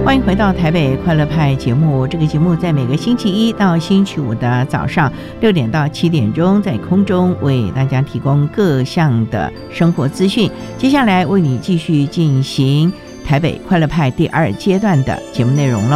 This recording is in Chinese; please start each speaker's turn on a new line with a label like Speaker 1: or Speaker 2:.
Speaker 1: 欢迎回到台北快乐派节目。这个节目在每个星期一到星期五的早上6点到7点钟，在空中为大家提供各项的生活资讯。接下来为你继续进行台北快乐派第2阶段的节目内容了。